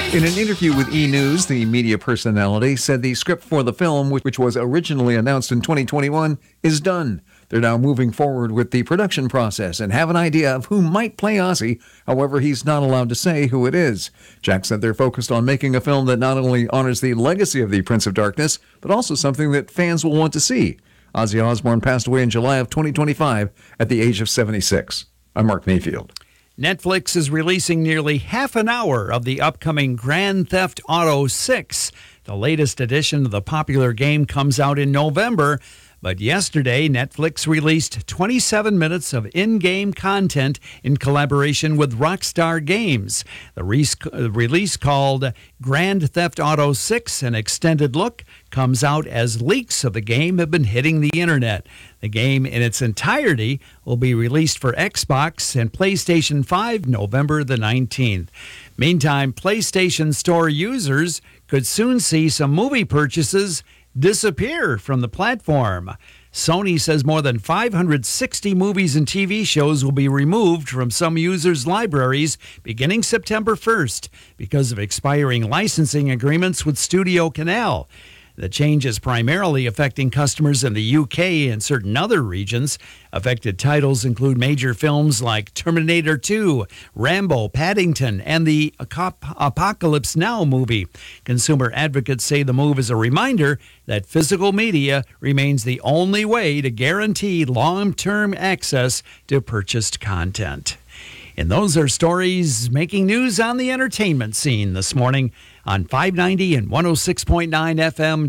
In an interview with E! News, the media personality said the script for the film, which was originally announced in 2021, is done. They're now moving forward with the production process and have an idea of who might play Ozzy. However, he's not allowed to say who it is. Jack said they're focused on making a film that not only honors the legacy of the Prince of Darkness, but also something that fans will want to see. Ozzy Osbourne passed away in July of 2025 at the age of 76. I'm Mark Mayfield. Netflix is releasing nearly half an hour of the upcoming Grand Theft Auto 6. The latest edition of the popular game comes out in November, but yesterday Netflix released 27 minutes of in-game content in collaboration with Rockstar Games. The release, called Grand Theft Auto 6, an extended look, comes out as leaks of the game have been hitting the internet. The game in its entirety will be released for Xbox and PlayStation 5 November the 19th. Meantime, PlayStation Store users could soon see some movie purchases disappear from the platform. Sony says more than 560 movies and TV shows will be removed from some users' libraries beginning September 1st because of expiring licensing agreements with Studio Canal. The change is primarily affecting customers in the UK and certain other regions. Affected titles include major films like Terminator 2, Rambo, Paddington, and the Apocalypse Now movie. Consumer advocates say the move is a reminder that physical media remains the only way to guarantee long-term access to purchased content. And those are stories making news on the entertainment scene this morning on 590 and 106.9 FM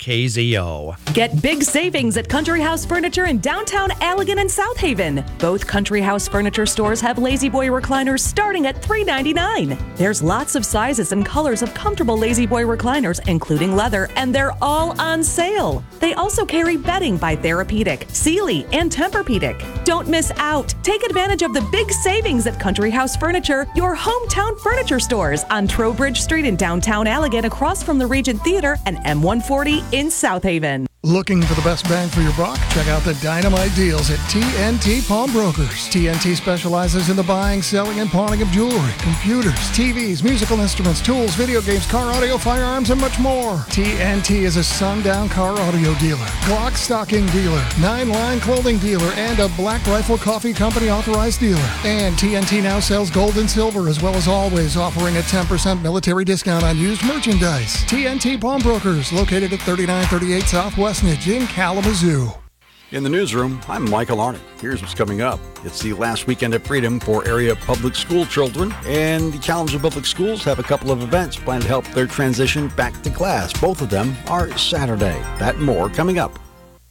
WKZO. Get big savings at Country House Furniture in downtown Allegan and South Haven. Both Country House Furniture stores have Lazy Boy recliners starting at $3.99. There's lots of sizes and colors of comfortable Lazy Boy recliners, including leather, and they're all on sale. They also carry bedding by Therapeutic, Sealy, and Tempur-Pedic. Don't miss out. Take advantage of the big savings at Country House Furniture, your hometown furniture stores on Trowbridge Street in downtown Allegan, across from the Regent Theater, and M140 in South Haven. Looking for the best bang for your buck? Check out the dynamite deals at TNT Pawnbrokers. TNT specializes in the buying, selling, and pawning of jewelry, computers, TVs, musical instruments, tools, video games, car audio, firearms, and much more. TNT is a sundown car audio dealer, Glock stocking dealer, 9-line clothing dealer, and a Black Rifle Coffee Company authorized dealer. And TNT now sells gold and silver, as well as always offering a 10% military discount on used merchandise. TNT Pawnbrokers, located at 3938 Southwest in Kalamazoo. In the newsroom, I'm Michael Arnott. Here's what's coming up. It's the last weekend of freedom for area public school children, and the Kalamazoo Public Schools have a couple of events planned to help their transition back to class. Both of them are Saturday. That and more coming up.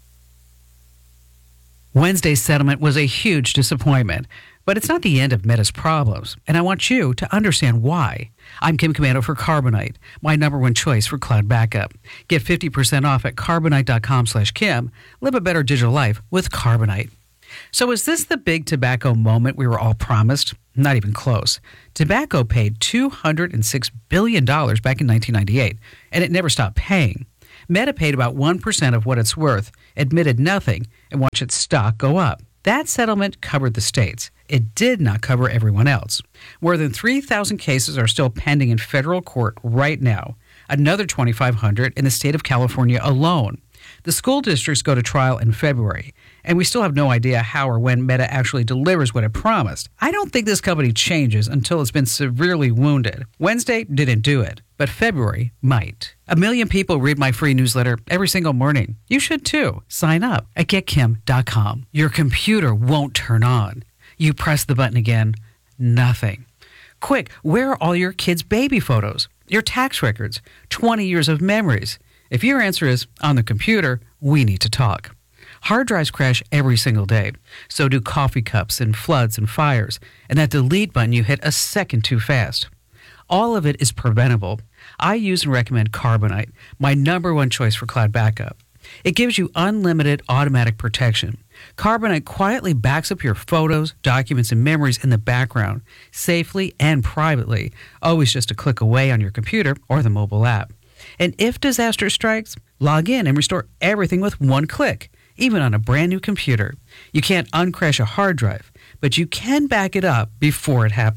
Wednesday's settlement was a huge disappointment, but it's not the end of Meta's problems, and I want you to understand why. I'm Kim Commando for Carbonite, my number one choice for cloud backup. Get 50% off at Carbonite.com/Kim. Live a better digital life with Carbonite. So is this the big tobacco moment we were all promised? Not even close. Tobacco paid $206 billion back in 1998, and it never stopped paying. Meta paid about 1% of what it's worth, admitted nothing, and watched its stock go up. That settlement covered the states. It did not cover everyone else. More than 3,000 cases are still pending in federal court right now, another 2,500 in the state of California alone. The school districts go to trial in February, and we still have no idea how or when Meta actually delivers what it promised. I don't think this company changes until it's been severely wounded. Wednesday didn't do it, but February might. 1 million people read my free newsletter every single morning. You should too. Sign up at getkim.com. Your computer won't turn on. You press the button again, nothing. Quick, where are all your kids' baby photos? Your tax records? 20 years of memories? If your answer is on the computer, we need to talk. Hard drives crash every single day. So do coffee cups and floods and fires. And that delete button you hit a second too fast. All of it is preventable. I use and recommend Carbonite, my number one choice for cloud backup. It gives you unlimited automatic protection. Carbonite quietly backs up your photos, documents, and memories in the background, safely and privately, always just a click away on your computer or the mobile app. And if disaster strikes, log in and restore everything with one click, even on a brand new computer. You can't uncrash a hard drive, but you can back it up before it happens.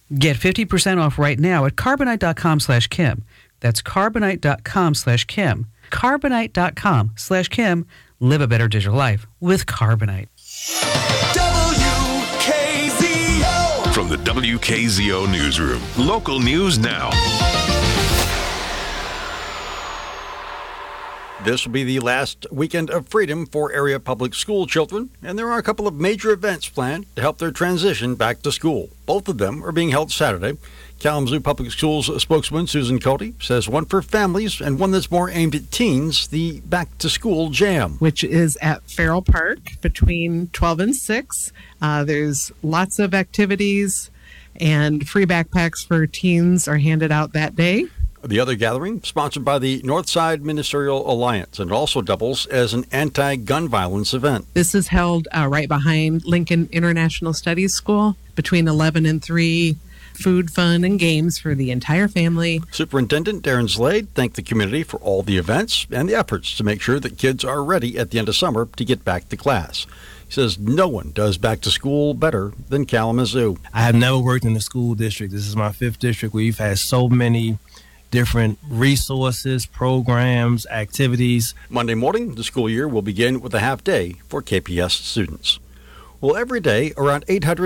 Get 50% off right now at Carbonite.com/Kim. That's Carbonite.com/Kim. Carbonite.com/Kim. Live a better digital life with Carbonite. WKZO! From the WKZO Newsroom, local news now. This will be the last weekend of freedom for area public school children, and there are a couple of major events planned to help their transition back to school. Both of them are being held Saturday. Kalamazoo Public Schools spokeswoman Susan Cody says one for families and one that's more aimed at teens, the Back to School Jam, which is at Farrell Park between 12 and 6. There's lots of activities, and free backpacks for teens are handed out that day. The other gathering, sponsored by the Northside Ministerial Alliance, and also doubles as an anti-gun violence event. This is held right behind Lincoln International Studies School between 11 and 3. Food, fun, and games for the entire family. Superintendent Darren Slade thanked the community for all the events and the efforts to make sure that kids are ready at the end of summer to get back to class. He says no one does back to school better than Kalamazoo. I have never worked in the school district. This is my 5th district where we've had so many different resources, programs, activities. Monday morning, the school year will begin with a half day for KPS students. Well, every day, around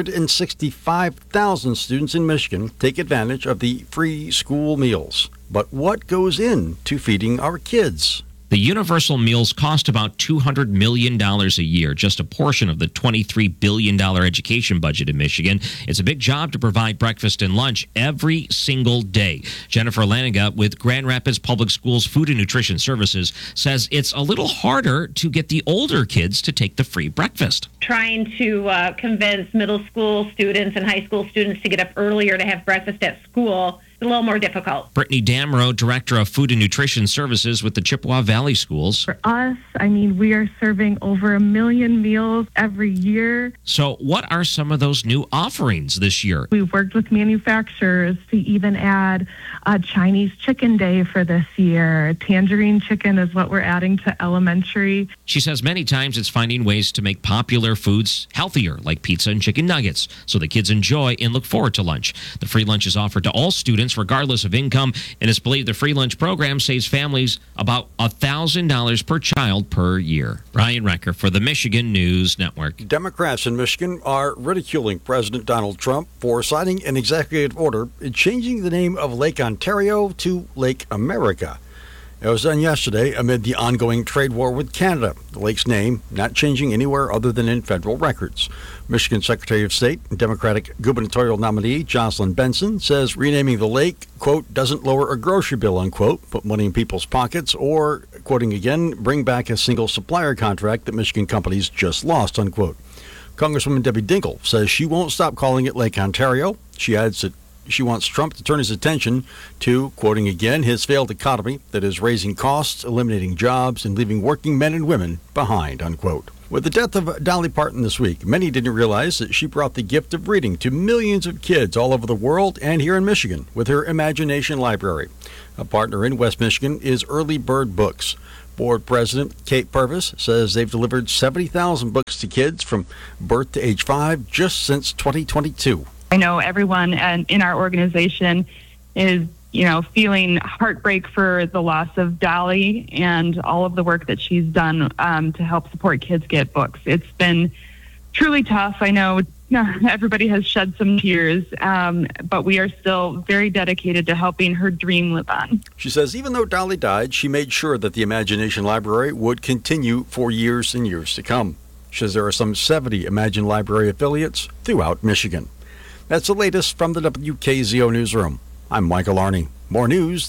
865,000 students in Michigan take advantage of the free school meals. But what goes into feeding our kids? The universal meals cost about $200 million a year, just a portion of the $23 billion education budget in Michigan. It's a big job to provide breakfast and lunch every single day. Jennifer Laniga with Grand Rapids Public Schools Food and Nutrition Services says it's a little harder to get the older kids to take the free breakfast. Trying to convince middle school students and high school students to get up earlier to have breakfast at school a little more difficult. Brittany Damrow, Director of Food and Nutrition Services with the Chippewa Valley Schools. For us, we are serving over 1 million meals every year. So what are some of those new offerings this year? We've worked with manufacturers to even add a Chinese chicken day for this year. Tangerine chicken is what we're adding to elementary. She says many times it's finding ways to make popular foods healthier, like pizza and chicken nuggets, so the kids enjoy and look forward to lunch. The free lunch is offered to all students, regardless of income, and it's believed the free lunch program saves families about $1,000 per child per year. Brian Recker for the Michigan News Network. Democrats in Michigan are ridiculing President Donald Trump for signing an executive order changing the name of Lake Ontario to Lake America. It was done yesterday amid the ongoing trade war with Canada. The lake's name not changing anywhere other than in federal records. Michigan Secretary of State and Democratic gubernatorial nominee Jocelyn Benson says renaming the lake, quote, doesn't lower a grocery bill, unquote, put money in people's pockets, or, quoting again, bring back a single supplier contract that Michigan companies just lost, unquote. Congresswoman Debbie Dinkle says she won't stop calling it Lake Ontario. She adds that she wants Trump to turn his attention to, quoting again, his failed economy that is raising costs, eliminating jobs, and leaving working men and women behind, unquote. With the death of Dolly Parton this week, many didn't realize that she brought the gift of reading to millions of kids all over the world and here in Michigan with her Imagination Library. A partner in West Michigan is Early Bird Books. Board President Kate Purvis says they've delivered 70,000 books to kids from birth to age 5 just since 2022. I know everyone in our organization is, feeling heartbreak for the loss of Dolly and all of the work that she's done to help support kids get books. It's been truly tough. I know everybody has shed some tears, but we are still very dedicated to helping her dream live on. She says even though Dolly died, she made sure that the Imagination Library would continue for years and years to come. She says there are some 70 Imagine Library affiliates throughout Michigan. That's the latest from the WKZO Newsroom. I'm Michael Arney. More news,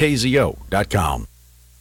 WKZO.com.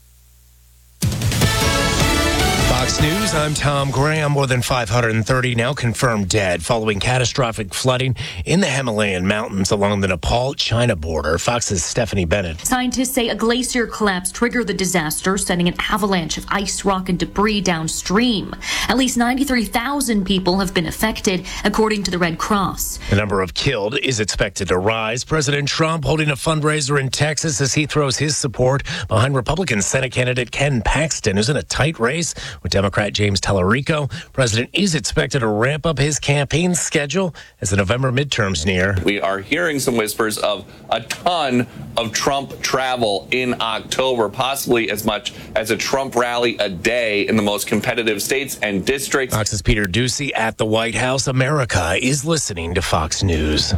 Fox News, I'm Tom Graham. More than 530 now confirmed dead following catastrophic flooding in the Himalayan mountains along the Nepal-China border. Fox's Stephanie Bennett. Scientists say a glacier collapse triggered the disaster, sending an avalanche of ice, rock, and debris downstream. At least 93,000 people have been affected, according to the Red Cross. The number of killed is expected to rise. President Trump holding a fundraiser in Texas as he throws his support behind Republican Senate candidate Ken Paxton, who's in a tight race with With Democrat James Tallarico, President is expected to ramp up his campaign schedule as the November midterms near. We are hearing some whispers of a ton of Trump travel in October, possibly as much as a Trump rally a day in the most competitive states and districts. Fox's Peter Doocy at the White House. America is listening to Fox News.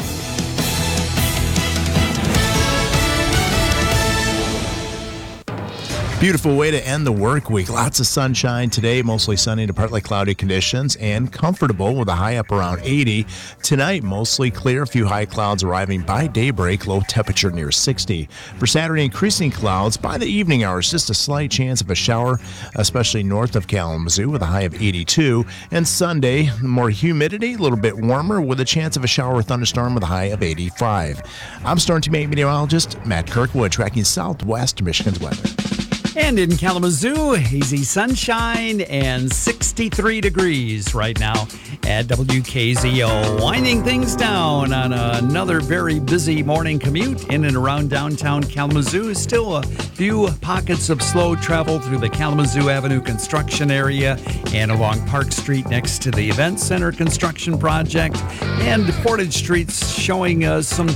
Beautiful way to end the work week. Lots of sunshine today, mostly sunny to partly cloudy conditions, and comfortable with a high up around 80. Tonight, mostly clear, a few high clouds arriving by daybreak, low temperature near 60. For Saturday, increasing clouds by the evening hours, just a slight chance of a shower, especially north of Kalamazoo with a high of 82. And Sunday, more humidity, a little bit warmer with a chance of a shower or thunderstorm with a high of 85. I'm Storm Team 8 meteorologist Matt Kirkwood, tracking southwest Michigan's weather. And in Kalamazoo, hazy sunshine and 63 degrees right now at WKZO. Winding things down on another very busy morning commute in and around downtown Kalamazoo. Still a few pockets of slow travel through the Kalamazoo Avenue construction area and along Park Street next to the Event Center construction project. And Portage Street's showing some,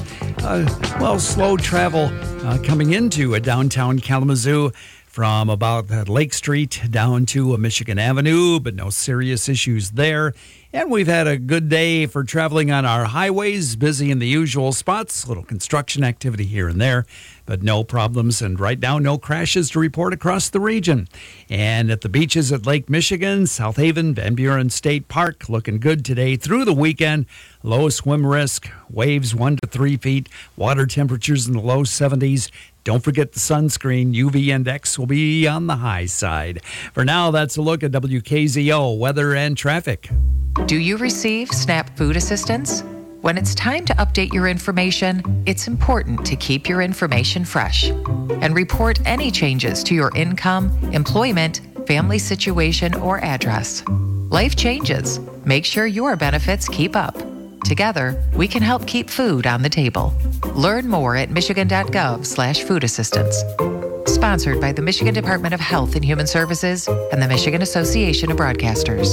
slow travel coming into downtown Kalamazoo from about Lake Street down to Michigan Avenue, but no serious issues there. And we've had a good day for traveling on our highways, busy in the usual spots, little construction activity here and there, but no problems. And right now, no crashes to report across the region. And at the beaches at Lake Michigan, South Haven, Van Buren State Park, looking good today through the weekend. Low swim risk, waves 1 to 3 feet, water temperatures in the low 70s. Don't forget the sunscreen. UV index will be on the high side. For now, that's a look at WKZO weather and traffic. Do you receive SNAP food assistance? When it's time to update your information, it's important to keep your information fresh and report any changes to your income, employment, family situation, or address. Life changes. Make sure your benefits keep up. Together, we can help keep food on the table. Learn more at michigan.gov/food assistance. Sponsored by the Michigan Department of Health and Human Services and the Michigan Association of Broadcasters.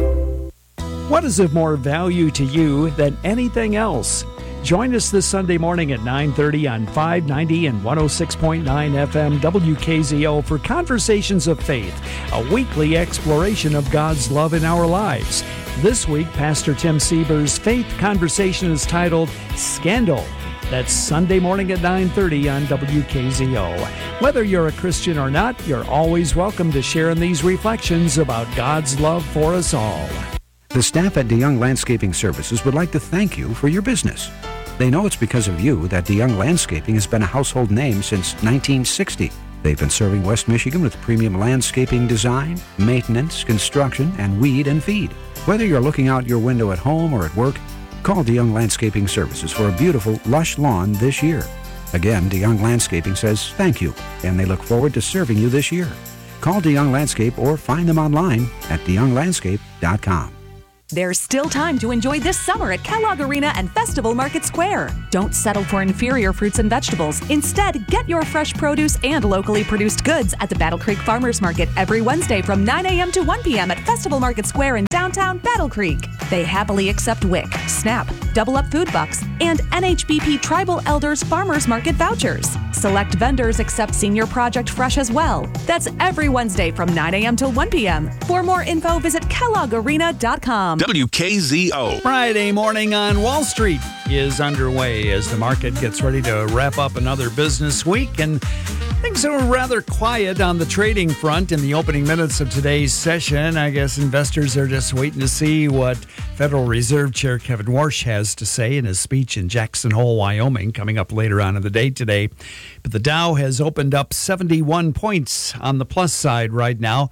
What is of more value to you than anything else? Join us this Sunday morning at 9:30 on 590 and 106.9 FM WKZO for Conversations of Faith, a weekly exploration of God's love in our lives. This week, Pastor Tim Sieber's faith conversation is titled Scandal. That's Sunday morning at 9:30 on WKZO. Whether you're a Christian or not, you're always welcome to share in these reflections about God's love for us all. The staff at DeYoung Landscaping Services would like to thank you for your business. They know it's because of you that DeYoung Landscaping has been a household name since 1960. They've been serving West Michigan with premium landscaping design, maintenance, construction, and weed and feed. Whether you're looking out your window at home or at work, call DeYoung Landscaping Services for a beautiful, lush lawn this year. Again, DeYoung Landscaping says thank you, and they look forward to serving you this year. Call DeYoung Landscape or find them online at DeYoungLandscape.com. There's still time to enjoy this summer at Kellogg Arena and Festival Market Square. Don't settle for inferior fruits and vegetables. Instead, get your fresh produce and locally produced goods at the Battle Creek Farmers Market every Wednesday from 9 a.m. to 1 p.m. at Festival Market Square in downtown Battle Creek. They happily accept WIC, SNAP, Double Up Food Bucks, and NHBP Tribal Elders Farmers Market vouchers. Select vendors accept Senior Project Fresh as well. That's every Wednesday from 9 a.m. till 1 p.m. For more info, visit kelloggarena.com. WKZO. Friday morning on Wall Street is underway as the market gets ready to wrap up another business week, and things are rather quiet on the trading front in the opening minutes of today's session. I guess investors are just waiting to see what Federal Reserve Chair Kevin Warsh has to say in his speech in Jackson Hole, Wyoming, coming up later on in the day today. But the Dow has opened up 71 points on the plus side right now.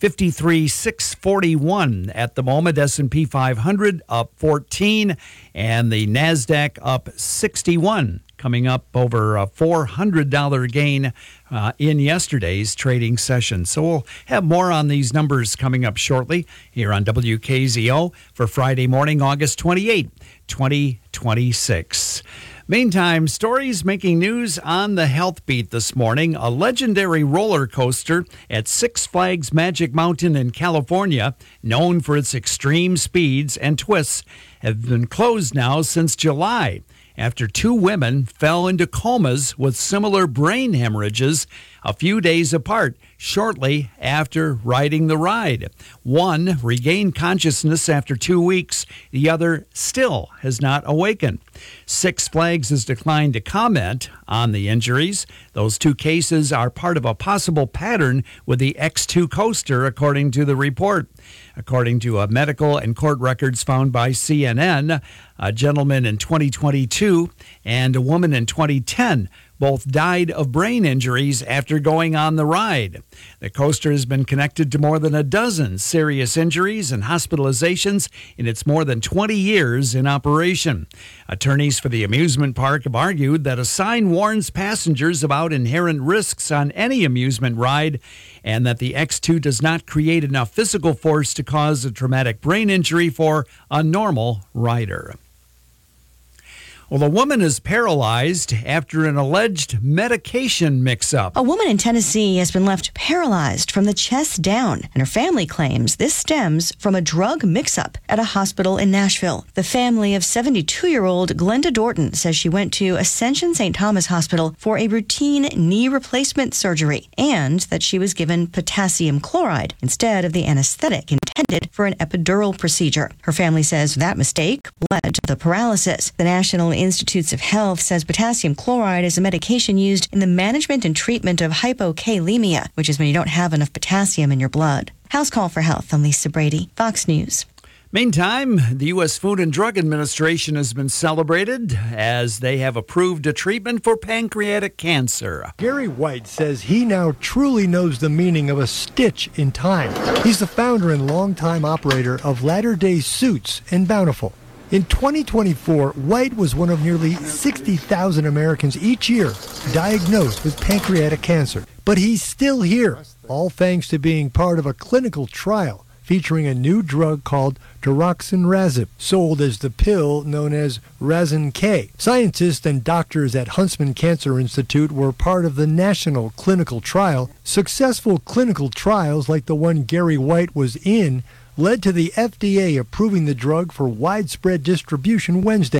53,641 at the moment. S&P 500 up 14, and the NASDAQ up 61, coming up over a $400 gain in yesterday's trading session. So we'll have more on these numbers coming up shortly here on WKZO for Friday morning, August 28, 2026. Meantime, stories making news on the health beat this morning. A legendary roller coaster at Six Flags Magic Mountain in California, known for its extreme speeds and twists, have been closed now since July after 2 women fell into comas with similar brain hemorrhages a few days apart shortly after riding the ride. One regained consciousness after 2 weeks. The other still has not awakened. Six Flags has declined to comment on the injuries. Those 2 cases are part of a possible pattern with the X2 coaster, according to the report. According to medical and court records found by CNN, a gentleman in 2022 and a woman in 2010 both died of brain injuries after going on the ride. The coaster has been connected to more than a dozen serious injuries and hospitalizations in its more than 20 years in operation. Attorneys for the amusement park have argued that a sign warns passengers about inherent risks on any amusement ride and that the X2 does not create enough physical force to cause a traumatic brain injury for a normal rider. Well, a woman is paralyzed after an alleged medication mix-up. A woman in Tennessee has been left paralyzed from the chest down, and her family claims this stems from a drug mix-up at a hospital in Nashville. The family of 72-year-old Glenda Dorton says she went to Ascension St. Thomas Hospital for a routine knee replacement surgery and that she was given potassium chloride instead of the anesthetic intended for an epidural procedure. Her family says that mistake led to the paralysis. The National Institutes of Health says potassium chloride is a medication used in the management and treatment of hypokalemia, which is when you don't have enough potassium in your blood. House Call for Health. I'm Lisa Brady, Fox News. Meantime, the U.S. Food and Drug Administration has been celebrated as they have approved a treatment for pancreatic cancer. Gary White says he now truly knows the meaning of a stitch in time. He's the founder and longtime operator of Latter Day Suits and Bountiful. In 2024, White was one of nearly 60,000 Americans each year diagnosed with pancreatic cancer. But he's still here, all thanks to being part of a clinical trial featuring a new drug called daraxonrasib, sold as the pill known as Razin K. Scientists and doctors at Huntsman Cancer Institute were part of the national clinical trial. Successful clinical trials like the one Gary White was in led to the FDA approving the drug for widespread distribution Wednesday.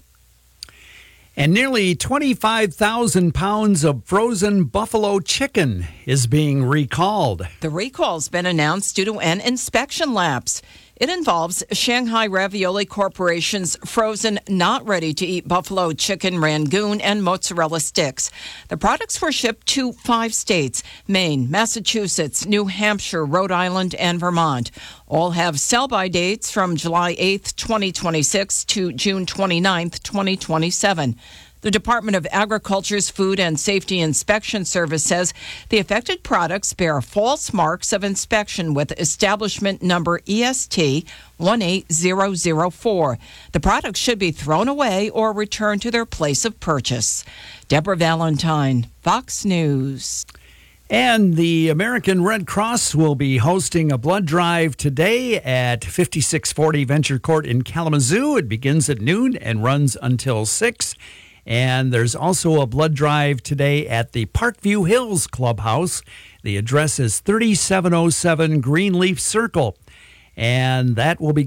And nearly 25,000 pounds of frozen buffalo chicken is being recalled. The recall's been announced due to an inspection lapse. It involves Shanghai Ravioli Corporation's frozen, not ready-to-eat buffalo chicken rangoon and mozzarella sticks. The products were shipped to 5 states: Maine, Massachusetts, New Hampshire, Rhode Island, and Vermont. All have sell-by dates from July 8th, 2026 to June 29th, 2027. The Department of Agriculture's Food and Safety Inspection Service says the affected products bear false marks of inspection with establishment number EST 18004. The products should be thrown away or returned to their place of purchase. Deborah Valentine, Fox News. And the American Red Cross will be hosting a blood drive today at 5640 Venture Court in Kalamazoo. It begins at noon and runs until 6. And there's also a blood drive today at the Parkview Hills Clubhouse. The address is 3707 Greenleaf Circle. And that will be